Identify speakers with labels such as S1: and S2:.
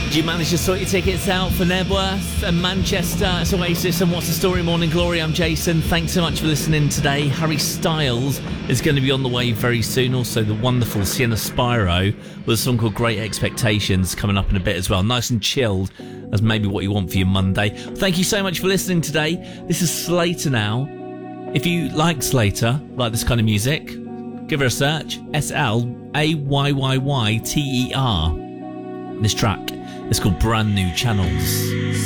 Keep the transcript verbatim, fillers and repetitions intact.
S1: Did you manage to sort your tickets out for Nebworth and Manchester? It's Oasis and What's the Story Morning Glory. I'm Jason. Thanks so much for listening today. Harry Styles is going to be on the way very soon. Also, the wonderful Sienna Spyro with a song called Great Expectations coming up in a bit as well. Nice and chilled, as maybe what you want for your Monday. Thank you so much for listening today. This is Slater now. If you like Slater, like this kind of music, give her a search. S L A Y Y Y T E R. This track is called Brand New Channels.